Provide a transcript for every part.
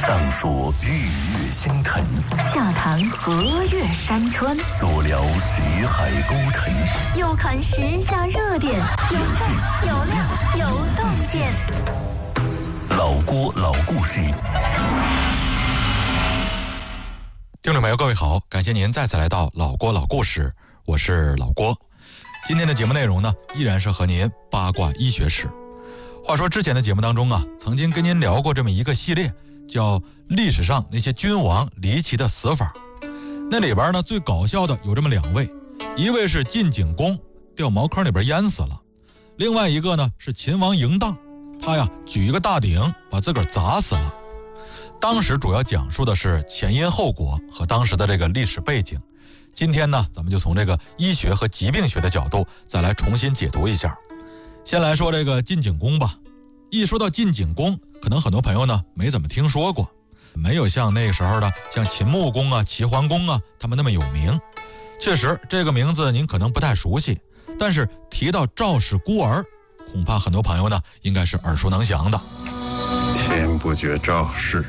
上说日月星辰， 下谈河岳山川， 左聊识海沟沉， 右看时下热点，有趣有料有洞见。 老郭老故事。 听众朋友各位好，感谢您再次来到老郭老故事，我是老郭。今天的节目内容呢，依然是和您八卦医学史。话说之前的节目当中啊，曾经跟您聊过这么一个系列，叫历史上那些君王离奇的死法。那里边呢，最搞笑的有这么两位，一位是晋景公掉茅坑里边淹死了，另外一个呢是秦王嬴荡，他呀举一个大鼎把自个儿砸死了。当时主要讲述的是前因后果和当时的这个历史背景。今天呢，咱们就从这个医学和疾病学的角度再来重新解读一下。先来说这个晋景公吧。一说到晋景公，可能很多朋友呢没怎么听说过，没有像那个时候的像秦穆公啊、齐桓公啊他们那么有名。确实这个名字您可能不太熟悉，但是提到赵氏孤儿，恐怕很多朋友呢应该是耳熟能详的。 天不绝赵氏。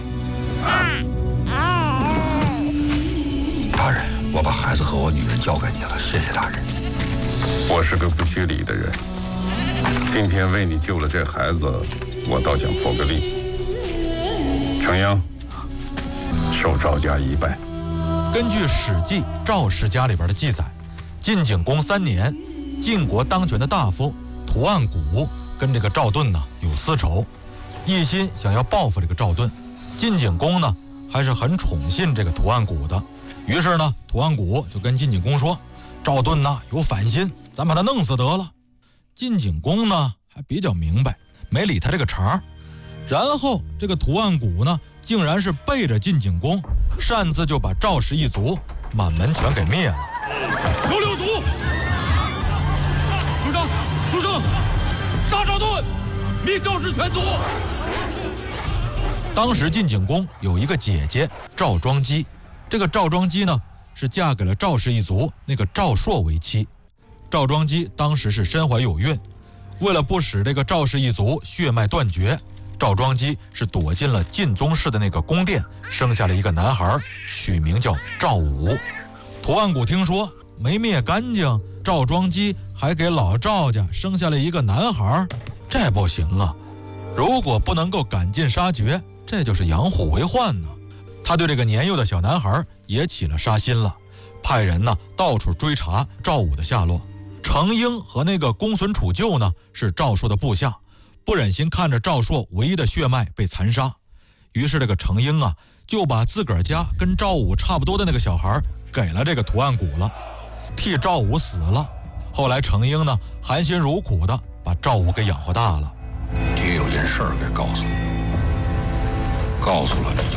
大人，我把孩子和我女人交给你了，谢谢大人。 我是个不拘礼的人，今天为你救了这孩子，我倒想破个例。程鞅，受赵家一拜。 根据《史记·赵氏家》里边的记载，晋景公3年，晋国当权的大夫屠岸贾跟这个赵盾呢有私仇，一心想要报复这个赵盾。晋景公呢还是很宠信这个屠岸贾的，于是呢屠岸贾就跟晋景公说，赵盾呢有反心，咱把他弄死得了。晋景公呢还比较明白，没理他这个茬。然后这个屠岸贾呢竟然是背着晋景公，擅自就把赵氏一族满门全给灭了。 求六族，书生，杀赵盾，灭赵氏全族。 当时晋景公有一个姐姐赵庄姬，这个赵庄姬呢是嫁给了赵氏一族那个赵朔为妻。赵庄姬当时是身怀有孕，为了不使这个赵氏一族血脉断绝，赵庄姬是躲进了晋宗室的那个宫殿，生下了一个男孩，取名叫赵武。屠岸贾听说没灭干净，赵庄姬还给老赵家生下了一个男孩，这不行啊！如果不能够赶尽杀绝，这就是养虎为患呢。他对这个年幼的小男孩也起了杀心了，派人呢到处追查赵武的下落。程婴和那个公孙杵臼呢是赵朔的部下，不忍心看着赵朔唯一的血脉被残杀，于是这个程婴啊就把自个儿家跟赵武差不多的那个小孩给了这个屠岸贾了，替赵武死了。后来程婴呢含辛茹苦的把赵武给养活大了。 爹有件事儿该告诉你，告诉了你就